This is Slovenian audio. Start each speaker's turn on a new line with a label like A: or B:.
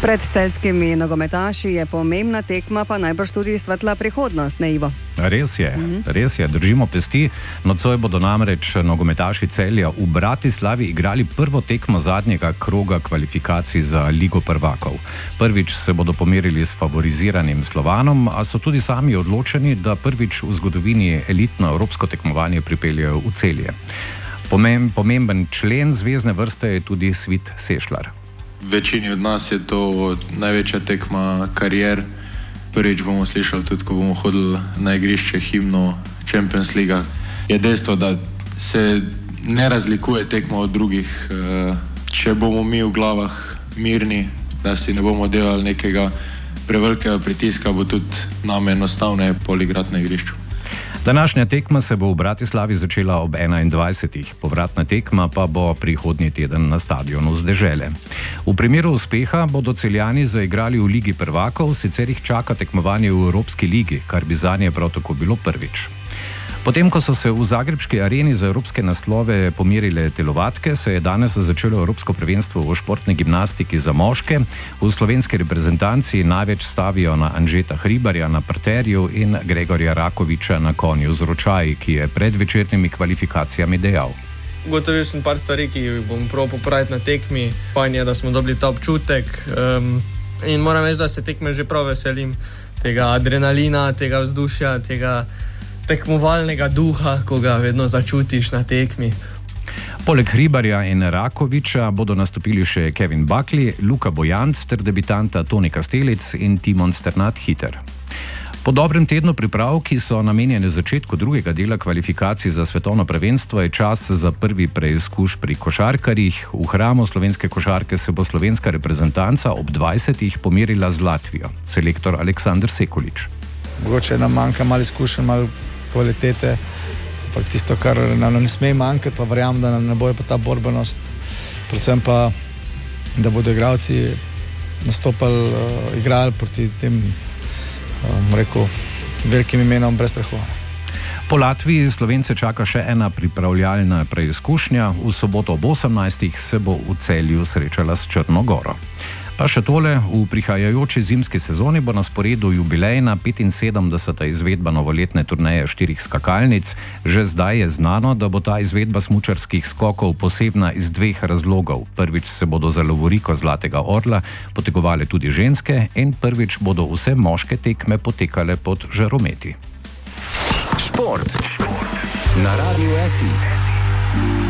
A: Pred celjskimi nogometaši je pomembna tekma, pa najbrž tudi svetla prihodnost, ne Ivo?
B: Res je, držimo pesti. Nocoj bodo namreč nogometaši Celja v Bratislavi igrali prvo tekmo zadnjega kroga kvalifikacij za Ligo prvakov. Prvič se bodo pomerili s favoriziranim Slovanom, a so tudi sami odločeni, da prvič v zgodovini elitno evropsko tekmovanje pripeljejo v Celje. Pomemben člen zvezne vrste je tudi Svit Sešljar.
C: Večini od nas je to največja tekma karier. Prvič bomo slišali tudi, ko bomo hodili na igrišče himno Champions League. Je dejstvo, da se ne razlikuje tekma od drugih. Če bomo mi v glavah mirni, da si ne bomo delali nekega prevelikega pritiska, bo tudi nam enostavno poligrati na igrišču.
B: Današnja tekma se bo v Bratislavi začela ob 21. Povratna tekma pa bo prihodnji teden na stadionu z Dežele. V primeru uspeha bodo Celjani zaigrali v Ligi prvakov, sicer jih čaka tekmovanje v Evropski ligi, kar bi zanje prav tako bilo prvič. Potem, ko so se v zagrebški areni za evropske naslove pomerile telovadke, se je danes začelo Evropsko prvenstvo v športni gimnastiki za moške. V slovenski reprezentanci največ stavijo na Anžeta Hribarja na parterju in Gregorja Rakoviča na konju z ročaji, ki je pred večernimi kvalifikacijami dejal.
D: Ugotovil sem par stvari, ki jih bom probal popraviti na tekmi. Fajn je, da smo dobili ta občutek in moram reči, da se tekme že prav veselim. Tega adrenalina, tega vzdušja, tega tekmovalnega duha, ko ga vedno začutiš na tekmi.
B: Poleg Hribarja in Rakoviča bodo nastopili še Kevin Buckley, Luka Bojanc ter debitanta Toni Kastelic in Timon Sternat-Hiter. Po dobrem tednu priprav, ki so namenjene začetku drugega dela kvalifikacij za svetovno prvenstvo, je čas za prvi preizkuš pri košarkarjih. V hramu slovenske košarke se bo slovenska reprezentanca ob 20. pomerila z Latvijo. Selektor Aleksandar Sekulič.
E: Mogoče nam manjka malo izkušenj, malo kvalitete, pa tisto, kar nam ne sme manjkati, pa verjamem, da nam ne boje pa ta borbenost, predvsem pa, da bodo igralci nastopali, igrali proti tem, velikim imenom brez strahu.
B: Po Latviji Slovence čaka še ena pripravljalna preizkušnja. V soboto ob 18. se bo v Celju srečala s Črno Goro. Pa še tole, v prihajajoči zimski sezoni bo na sporedu jubilejna 75. izvedba novoletne turneje 4 skakalnic. Že zdaj je znano, da bo ta izvedba smučarskih skokov posebna iz 2 razlogov. Prvič se bodo za lovoriko Zlatega orla potegovale tudi ženske in prvič bodo vse moške tekme potekale pod žarometi.
F: Šport na Radiu SI.